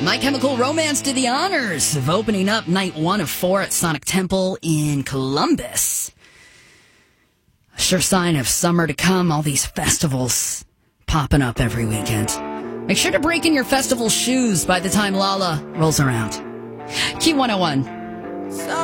My Chemical Romance did the honors of opening up night 1 of 4 at Sonic Temple in Columbus. A sure sign of summer to come, all these festivals popping up every weekend. Make sure to break in your festival shoes by the time Lala rolls around. Q101.